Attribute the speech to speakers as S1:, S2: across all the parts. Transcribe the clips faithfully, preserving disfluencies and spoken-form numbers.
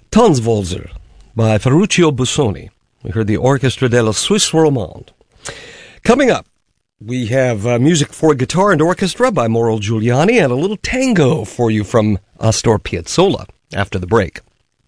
S1: Tonsvolzer by Ferruccio Busoni. We heard the Orchestra della Suisse Romande. Coming up, we have uh, music for guitar and orchestra by Mauro Giuliani and a little tango for you from Astor Piazzolla after the break.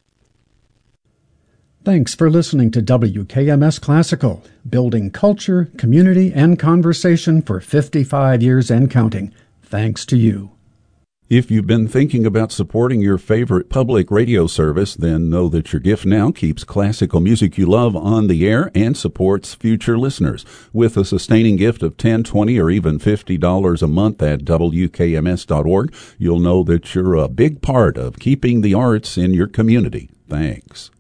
S2: Thanks for listening to W K M S Classical, building culture, community, and conversation for fifty-five years and counting. Thanks to you.
S3: If you've been thinking about supporting your favorite public radio service, then know that your gift now keeps classical music you love on the air and supports future listeners. With a sustaining gift of ten dollars, twenty dollars, or even fifty dollars a month at W K M S dot org, you'll know that you're a big part of keeping the arts in your community. Thanks.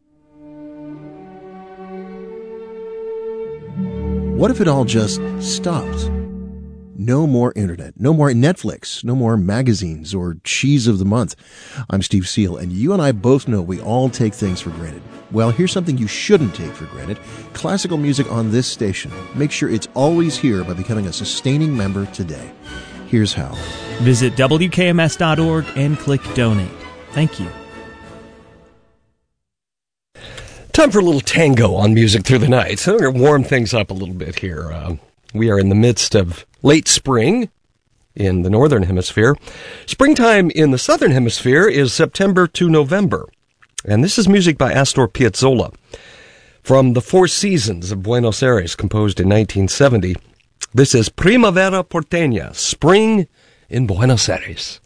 S4: What if it all just stopped? No more internet, no more Netflix, no more magazines or cheese of the month. I'm Steve Seal, and you and I both know we all take things for granted. Well, here's something you shouldn't take for granted. Classical music on this station. Make sure it's always here by becoming a sustaining member today. Here's how.
S5: Visit W K M S dot org and click Donate. Thank you.
S1: Time for a little tango on Music Through the Night. So we're going to warm things up a little bit here. Uh, we are in the midst of late spring in the Northern Hemisphere. Springtime in the Southern Hemisphere is September to November. And this is music by Astor Piazzolla from the Four Seasons of Buenos Aires, composed in nineteen seventy. This is Primavera Porteña, Spring in Buenos Aires.